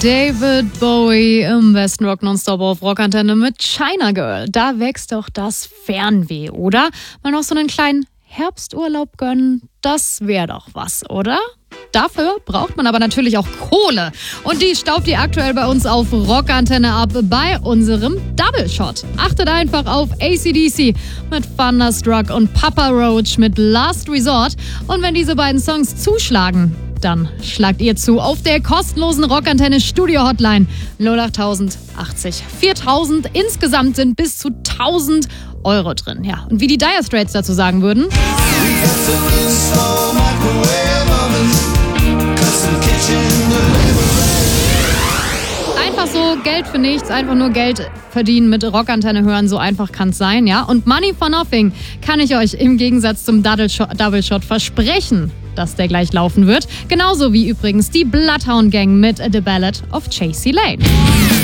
David Bowie im Westen Rock Nonstop auf Rockantenne mit China Girl. Da wächst doch das Fernweh, oder? Mal noch so einen kleinen Herbsturlaub gönnen, das wäre doch was, oder? Dafür braucht man aber natürlich auch Kohle. Und die staubt ihr aktuell bei uns auf Rockantenne ab bei unserem Double Shot. Achtet einfach auf AC/DC mit Thunderstruck und Papa Roach mit Last Resort. Und wenn diese beiden Songs zuschlagen, dann schlagt ihr zu auf der kostenlosen Rockantenne Studio Hotline 08000 80 4000. Insgesamt sind bis zu 1000 Euro drin. Ja, und wie die Dire Straits dazu sagen würden: einfach so Geld für nichts, einfach nur Geld verdienen mit Rockantenne hören, so einfach kann es sein, ja. Und Money for Nothing kann ich euch im Gegensatz zum Double Shot versprechen, dass der gleich laufen wird. Genauso wie übrigens die Bloodhound Gang mit The Ballad of Chasey Lane.